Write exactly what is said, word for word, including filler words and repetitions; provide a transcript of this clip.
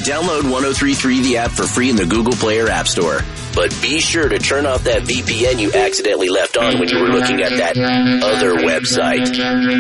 Download ten thirty-three the app for free in the Google Play or App Store. But be sure to turn off that V P N you accidentally left on when you were looking at that other website.